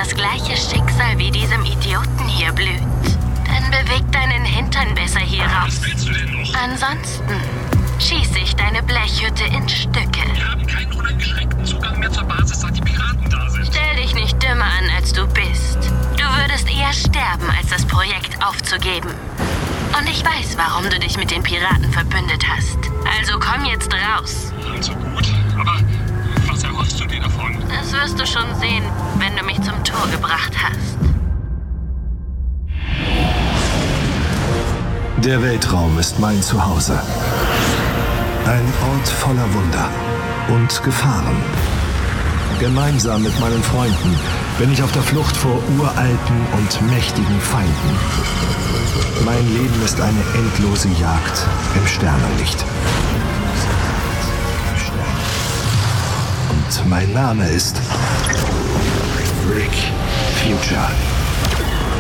das gleiche Schicksal wie diesem Idioten hier blüht, dann beweg deinen Hintern besser hier raus. Was willst du denn noch? Ansonsten schieße ich deine Blechhütte in Stücke. Wir haben keinen uneingeschränkten Zugang mehr zur Basis, seit die Piraten da sind. Stell dich nicht dümmer an, als du bist. Du würdest eher sterben, als das Projekt aufzugeben. Und ich weiß, warum du dich mit den Piraten verbündet hast. Also komm jetzt raus. Also gut, aber was erhoffst du dir davon? Das wirst du schon sehen, wenn du mich zum Tor gebracht hast. Der Weltraum ist mein Zuhause. Ein Ort voller Wunder und Gefahren. Gemeinsam mit meinen Freunden bin ich auf der Flucht vor uralten und mächtigen Feinden. Mein Leben ist eine endlose Jagd im Sternenlicht. Und mein Name ist Rick Future.